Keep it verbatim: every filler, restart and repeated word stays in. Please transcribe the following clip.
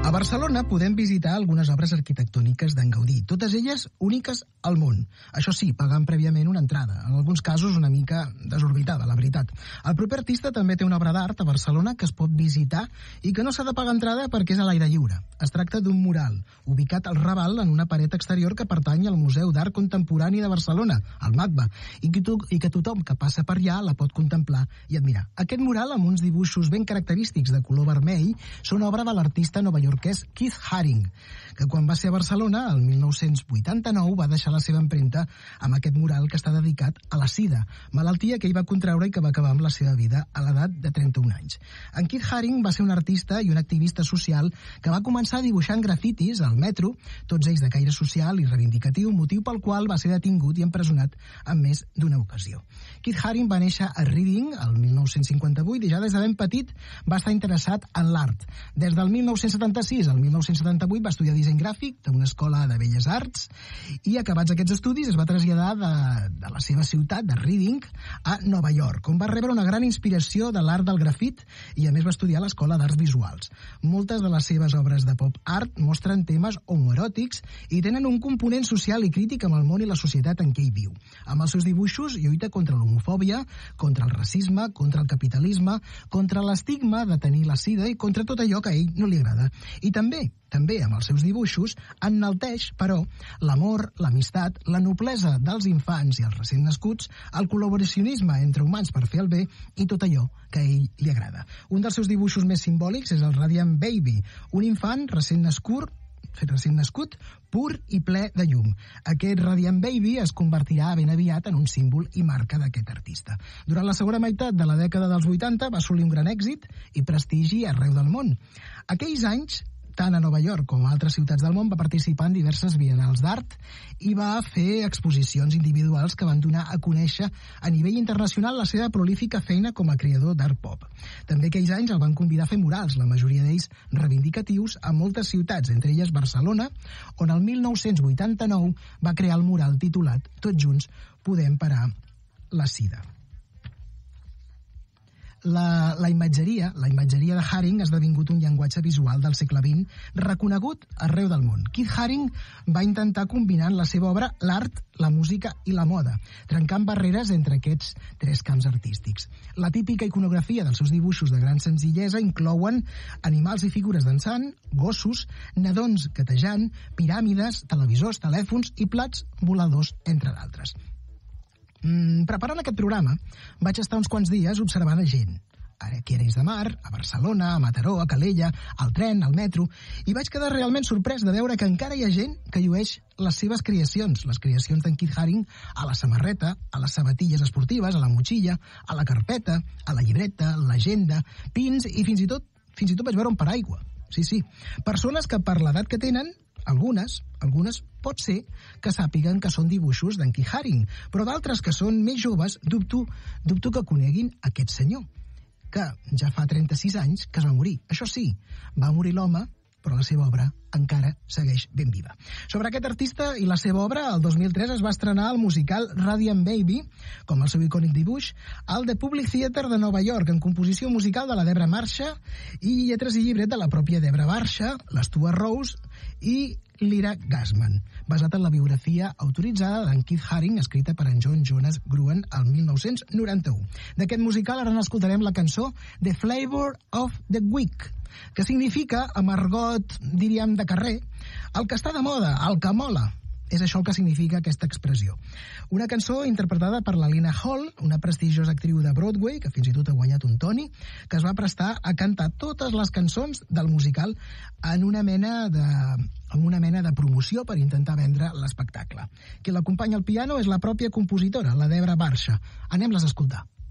A Barcelona podem visitar algunes obres arquitectòniques d'en Gaudí, totes elles úniques al món. Això sí, pagant prèviament una entrada, en alguns casos una mica desorbitada, la veritat. El proper artista també té una obra d'art a Barcelona que es pot visitar i que no s'ha de pagar entrada perquè és a l'aire lliure. Es tracta d'un mural, ubicat al Raval en una paret exterior que pertany al Museu d'Art Contemporani de Barcelona, el MACBA, i que, to i que tothom que passa per allà la pot contemplar i admirar. Aquest mural, amb uns dibuixos ben característics de color vermell, són obra de l'artista novaiorquès Keith Haring, que quan va ser a Barcelona, el mil nou-cents vuitanta-nou, va deixar la seva empremta amb aquest mural que està dedicat a la sida, malaltia que ell va contraure i que va acabar amb la seva vida a l'edat de trenta-un anys. En Keith Haring va ser un artista i un activista social que va començar dibuixant grafitis al metro, tots ells de caire social i reivindicatiu, motiu pel qual va ser detingut i empresonat en més d'una ocasió. Keith Haring va néixer a Reading el mil nou-cents cinquanta-vuit i ja des de ben petit va estar interessat en l'art. Des del mil nou-cents setanta-sis al mil nou-cents setanta-vuit va estudiar disseny gràfic d'una escola de belles arts i acabats aquests estudis es va traslladar de, de la seva ciutat, de Reading, a Nova York, on va rebre una gran inspiració de l'art del grafit i a més va estudiar a l'Escola d'Arts Visuals. Moltes de les seves obres de pop art mostren temes homoeròtics i tenen un component social i crític amb el món i la societat en què hi viu. Amb els seus dibuixos lluita contra l'homofòbia, contra el racisme, contra el capitalisme, contra l'estigma de tenir la sida i contra tot allò que a ell no li agrada. I també, també amb els seus dibuixos, enalteix, però, l'amor, l'amistat, la noblesa dels infants i els recent nascuts, el col·laboracionisme entre humans per fer el bé i tot allò que a ell li agrada. Un dels seus dibuixos més simbòlics és el Radiant Baby, un infant recent nascut, recent nascut, pur i ple de llum. Aquest Radiant Baby es convertirà ben aviat en un símbol i marca d'aquest artista. Durant la segona meitat de la dècada dels vuitanta va assolir un gran èxit i prestigi arreu del món. Aquells anys, tant a Nova York com a altres ciutats del món, va participar en diverses biennals d'art i va fer exposicions individuals que van donar a conèixer a nivell internacional la seva prolífica feina com a creador d'art pop. També aquells anys el van convidar a fer murals, la majoria d'ells reivindicatius, a moltes ciutats, entre elles Barcelona, on el mil nou-cents vuitanta-nou va crear el mural titulat Tots junts podem parar la sida. La, la imatgeria, la imatgeria de Haring ha esdevingut un llenguatge visual del segle vint reconegut arreu del món. Keith Haring va intentar combinar en la seva obra l'art, la música i la moda, trencant barreres entre aquests tres camps artístics. La típica iconografia dels seus dibuixos de gran senzillesa inclouen animals i figures dansant, gossos, nadons gatejant, piràmides, televisors, telèfons i plats voladors, entre d'altres. Mm, preparant aquest programa, vaig estar uns quants dies observant a gent. Aquí a Arenys de Mar, a Barcelona, a Mataró, a Calella, al tren, al metro, i vaig quedar realment sorprès de veure que encara hi ha gent que llueix les seves creacions, les creacions d'en Keith Haring, a la samarreta, a les sabatilles esportives, a la motxilla, a la carpeta, a la llibreta, a l'agenda, pins i fins i tot, fins i tot vaig veure un paraigua. Sí, sí, persones que per l'edat que tenen, algunes, algunes pot ser que sàpiguen que són dibuixos d'en Keith Haring, però d'altres que són més joves dubto, dubto que coneguin aquest senyor, que ja fa trenta-sis anys que es va morir. Això sí, va morir l'home, però la seva obra encara segueix ben viva. Sobre aquest artista i la seva obra, el dos mil tres es va estrenar el musical Radiant Baby, com el seu icònic dibuix, al The Public Theatre de Nova York, en composició musical de la Debra Marxa i lletres i llibret de la pròpia Debra Marxa, l'Stuart Rose i l'Ira Gassman, basat en la biografia autoritzada d'en Keith Haring, escrita per en John Jonas Gruen el mil nou-cents noranta-u. D'aquest musical ara n'escoltarem la cançó The Flavor of the Week, que significa, amb argot, diríem, de carrer, el que està de moda, el que mola. És això el que significa aquesta expressió. Una cançó interpretada per la Lena Hall, una prestigiosa actriu de Broadway, que fins i tot ha guanyat un Tony, que es va prestar a cantar totes les cançons del musical en una mena de, en una mena de promoció per intentar vendre l'espectacle. Qui l'acompanya al piano és la pròpia compositora, la Debra Marxa. Anem-les a escoltar.